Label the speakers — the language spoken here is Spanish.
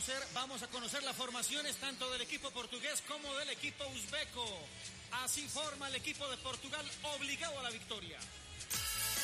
Speaker 1: vamos a conocer las formaciones tanto del equipo portugués como del equipo uzbeco. Así forma el equipo de Portugal, obligado a la victoria.